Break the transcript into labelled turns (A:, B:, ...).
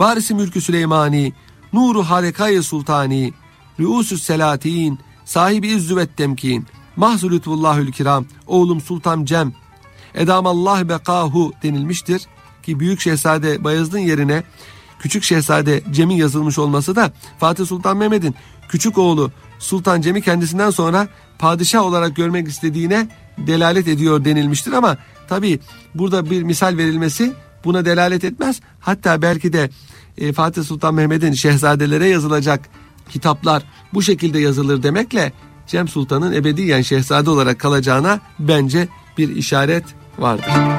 A: Varisi mülkü Süleymani, nuru harekayı sultani, rüusü's selatin, sahibi izzü ve temkin, mahzü lütfullahül kiram, oğlum Sultan Cem, edamallah bekahu denilmiştir ki Büyük Şehzade Bayezid'in yerine Küçük Şehzade Cem'in yazılmış olması da Fatih Sultan Mehmet'in küçük oğlu Sultan Cem'i kendisinden sonra padişah olarak görmek istediğine delalet ediyor denilmiştir. Ama tabii burada bir misal verilmesi buna delalet etmez. Hatta belki de Fatih Sultan Mehmet'in şehzadelere yazılacak hitaplar bu şekilde yazılır demekle Cem Sultan'ın ebediyen şehzade olarak kalacağına bence bir işaret vardır.